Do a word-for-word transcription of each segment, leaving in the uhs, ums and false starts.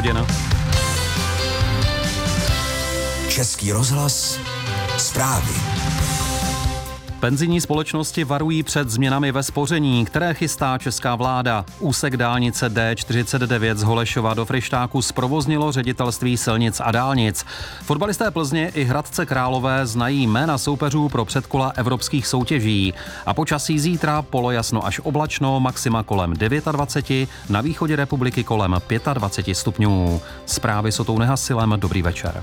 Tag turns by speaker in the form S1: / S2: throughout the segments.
S1: hodin.
S2: Český rozhlas, zprávy.
S1: Penzijní společnosti varují před změnami ve spoření, které chystá česká vláda. Úsek dálnice D čtyřicet devět z Holešova do Fryštáku zprovoznilo ředitelství silnic a dálnic. Fotbalisté Plzně i Hradce Králové znají jména soupeřů pro předkola evropských soutěží. A počasí zítra polojasno až oblačno, maxima kolem dvacet devět, na východě republiky kolem dvacet pět stupňů. Zprávy s Otou Nehasilem, dobrý večer.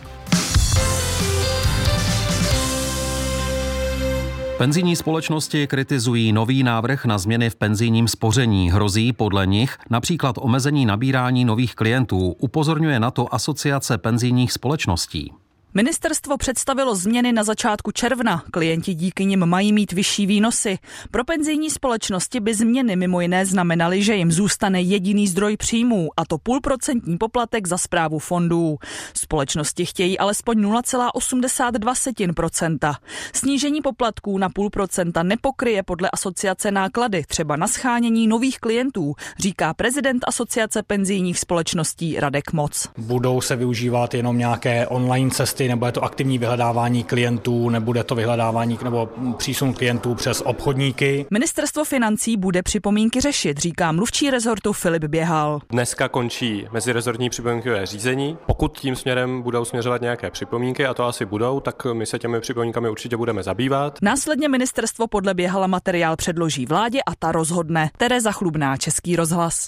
S1: Penzijní společnosti kritizují nový návrh na změny v penzijním spoření. Hrozí podle nich například omezení nabírání nových klientů. Upozorňuje na to Asociace penzijních společností.
S3: Ministerstvo představilo změny na začátku června. Klienti díky nim mají mít vyšší výnosy. Pro penzijní společnosti by změny mimo jiné znamenaly, že jim zůstane jediný zdroj příjmů, a to půlprocentní poplatek za správu fondů. Společnosti chtějí alespoň nula celá osmdesát dva procenta. Snížení poplatků na půl procenta nepokryje podle asociace náklady, třeba na shánění nových klientů, říká prezident Asociace penzijních společností Radek Moc.
S4: Budou se využívat jenom nějaké online cesty, nebo je to aktivní vyhledávání klientů, nebude to vyhledávání nebo přísun klientů přes obchodníky.
S3: Ministerstvo financí bude připomínky řešit, říká mluvčí rezortu Filip Běhal.
S5: Dneska končí mezirezortní připomínkové řízení. Pokud tím směrem budou směřovat nějaké připomínky, a to asi budou, tak my se těmi připomínkami určitě budeme zabývat.
S3: Následně ministerstvo podle Běhala materiál předloží vládě a ta rozhodne. Tereza Chlubná, Český rozhlas.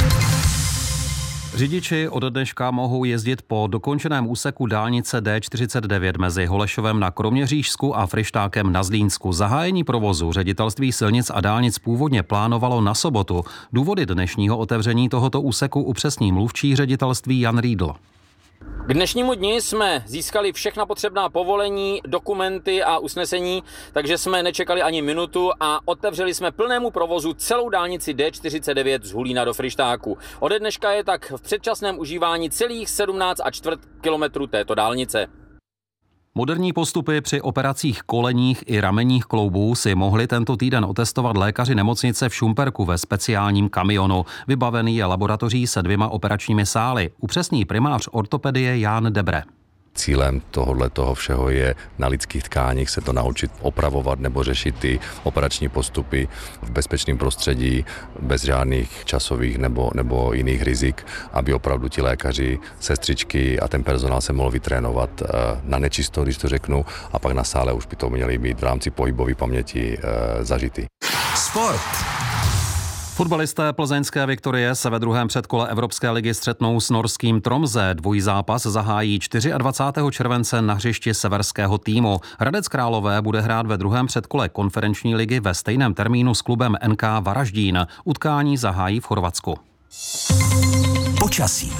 S1: Řidiči od dneška mohou jezdit po dokončeném úseku dálnice D čtyřicet devět mezi Holešovem na Kroměřížsku a Fryštákem na Zlínsku. Zahájení provozu ředitelství silnic a dálnic původně plánovalo na sobotu. Důvody dnešního otevření tohoto úseku upřesní mluvčí ředitelství Jan Riedl.
S6: K dnešnímu dni jsme získali všechna potřebná povolení, dokumenty a usnesení, takže jsme nečekali ani minutu a otevřeli jsme plnému provozu celou dálnici D čtyřicet devět z Hulína do Fryštáku. Ode dneška je tak v předčasném užívání celých sedmnáct a čtvrt kilometru této dálnice.
S1: Moderní postupy při operacích kolenních i ramenních kloubů si mohli tento týden otestovat lékaři nemocnice v Šumperku ve speciálním kamionu. Vybavený je laboratoří se dvěma operačními sály. Upřesní primář ortopedie Jan Debre.
S7: Cílem tohohle toho všeho je na lidských tkáních se to naučit opravovat nebo řešit ty operační postupy v bezpečném prostředí, bez žádných časových nebo, nebo jiných rizik, aby opravdu ti lékaři, sestřičky a ten personál se mohl vytrénovat na nečisto, když to řeknu, a pak na sále už by to měly být v rámci pohybové paměti zažity.
S2: Sport.
S1: Fotbalisté plzeňské Viktorie se ve druhém předkole Evropské ligy střetnou s norským Tromsø. Dvojzápas zahájí dvacátého čtvrtého července na hřišti severského týmu. Hradec Králové bude hrát ve druhém předkole konferenční ligy ve stejném termínu s klubem N K Varaždín. Utkání zahájí v Chorvatsku.
S2: Počasí.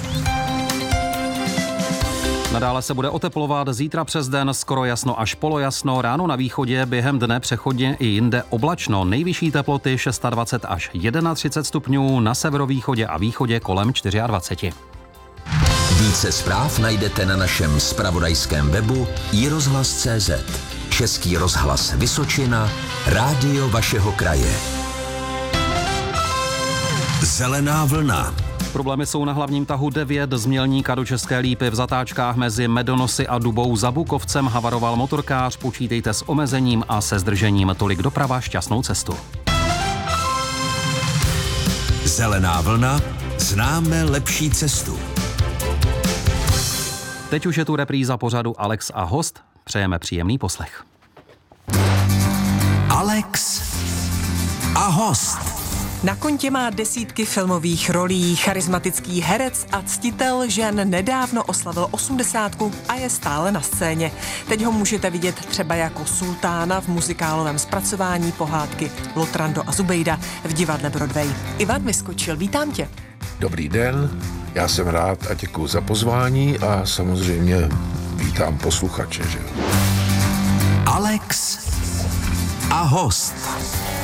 S1: Nadále se bude oteplovat, zítra přes den skoro jasno až polojasno, ráno na východě, během dne přechodně i jinde oblačno, nejvyšší teploty dvacet šest až třicet jedna stupňů, na severovýchodě a východě kolem dvacet čtyři.
S2: Více zpráv najdete na našem zpravodajském webu i rozhlas tečka cé zet. Český rozhlas Vysočina, rádio vašeho kraje. Zelená vlna.
S1: Problémy jsou na hlavním tahu devět z Mělníka do České Lípy. V zatáčkách mezi Medonosy a Dubou za Bukovcem havaroval motorkář. Počítejte s omezením a se zdržením. Tolik doprava, šťastnou cestu.
S2: Zelená vlna, známe lepší cestu.
S1: Teď už je tu repríza pořadu Alex a host. Přejeme příjemný poslech.
S2: Alex a host.
S8: Na kontě má desítky filmových rolí, charismatický herec a ctitel žen nedávno oslavil osmdesátku a je stále na scéně. Teď ho můžete vidět třeba jako sultána v muzikálovém zpracování pohádky Lotrando a Zubejda v divadle Broadway. Ivan Vyskočil, vítám tě.
S9: Dobrý den, já jsem rád a děkuji za pozvání a samozřejmě vítám posluchače. Že?
S2: Alex a host.